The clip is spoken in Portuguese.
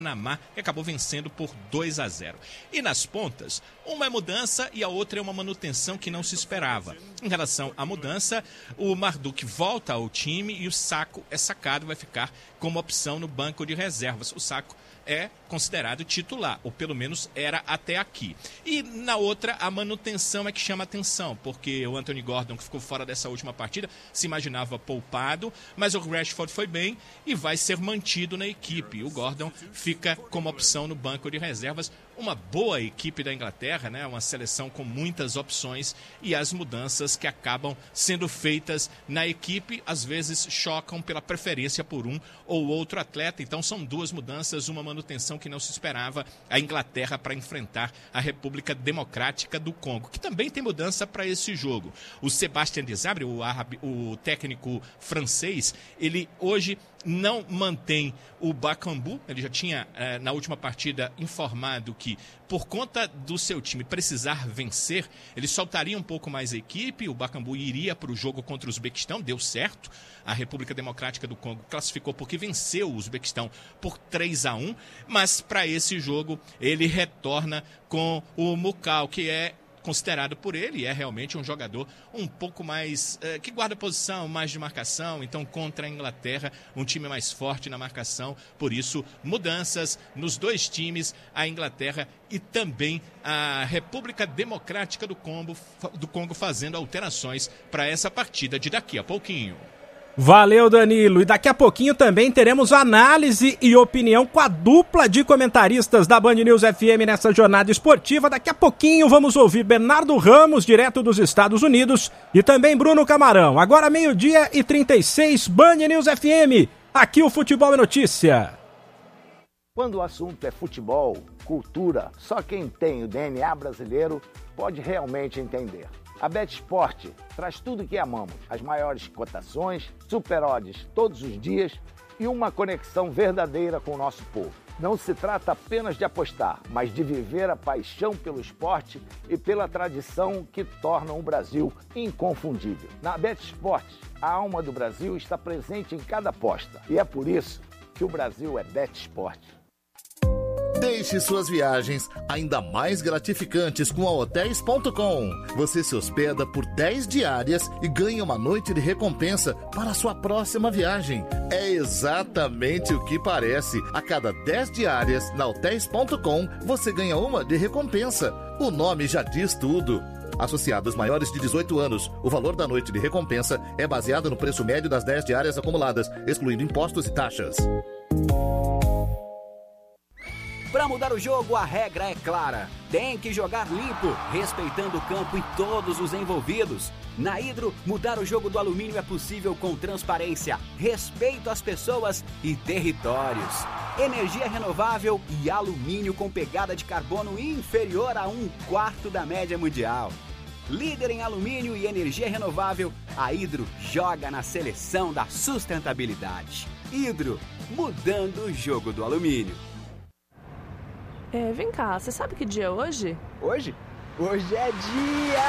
Panamá, que acabou vencendo por 2-0. E nas pontas, uma é mudança e a outra é uma manutenção que não se esperava. Em relação à mudança, o Marduk volta ao time e o Sacco é sacado, vai ficar como opção no banco de reservas. O Sacco é considerado titular, ou pelo menos era até aqui. E na outra, a manutenção é que chama atenção, porque o Anthony Gordon, que ficou fora dessa última partida, se imaginava poupado, mas o Rashford foi bem e vai ser mantido na equipe. O Gordon fica como opção no banco de reservas. Uma boa equipe da Inglaterra, né? Uma seleção com muitas opções, e as mudanças que acabam sendo feitas na equipe às vezes chocam pela preferência por um ou outro atleta. Então são duas mudanças, uma manutenção que não se esperava, a Inglaterra para enfrentar a República Democrática do Congo, que também tem mudança para esse jogo. O Sébastien Desabre, o técnico francês, ele hoje não mantém o Bakambu. Ele já tinha, na última partida, informado que, por conta do seu time precisar vencer, ele soltaria um pouco mais a equipe. O Bakambu iria para o jogo contra o Uzbequistão, deu certo. A República Democrática do Congo classificou porque venceu o Uzbequistão por 3-1, mas para esse jogo ele retorna com o Mukau, que é considerado por ele, é realmente um jogador um pouco mais, que guarda posição, mais de marcação. Então, contra a Inglaterra, um time mais forte na marcação. Por isso, mudanças nos dois times, a Inglaterra e também a República Democrática do Congo fazendo alterações para essa partida de daqui a pouquinho. Valeu, Danilo. E daqui a pouquinho também teremos análise e opinião com a dupla de comentaristas da Band News FM nessa jornada esportiva. Daqui a pouquinho vamos ouvir Bernardo Ramos, direto dos Estados Unidos, e também Bruno Camarão. Agora 12h36, Band News FM. Aqui o Futebol é Notícia. Quando o assunto é futebol, cultura, só quem tem o DNA brasileiro pode realmente entender. A BetSport traz tudo o que amamos, as maiores cotações, super odds todos os dias e uma conexão verdadeira com o nosso povo. Não se trata apenas de apostar, mas de viver a paixão pelo esporte e pela tradição que tornam o Brasil inconfundível. Na BetSport, a alma do Brasil está presente em cada aposta e é por isso que o Brasil é BetSport. Deixe suas viagens ainda mais gratificantes com a Hotels.com. Você se hospeda por 10 diárias e ganha uma noite de recompensa para a sua próxima viagem. É exatamente o que parece. A cada 10 diárias na Hotels.com, você ganha uma de recompensa. O nome já diz tudo. Associados maiores de 18 anos, o valor da noite de recompensa é baseado no preço médio das 10 diárias acumuladas, excluindo impostos e taxas. Para mudar o jogo, a regra é clara. Tem que jogar limpo, respeitando o campo e todos os envolvidos. Na Hidro, mudar o jogo do alumínio é possível com transparência, respeito às pessoas e territórios. Energia renovável e alumínio com pegada de carbono inferior a 1/4 da média mundial. Líder em alumínio e energia renovável, a Hidro joga na seleção da sustentabilidade. Hidro, mudando o jogo do alumínio. Vem cá, você sabe que dia é hoje? Hoje? Hoje é dia